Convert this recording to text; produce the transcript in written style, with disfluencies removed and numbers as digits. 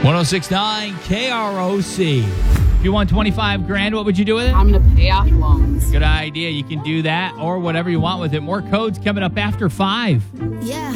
1069 KROC. If you won 25 grand, what would you do with it? I'm going to pay off loans. Good idea. You can do that or whatever you want with it. More codes coming up after 5. Yeah.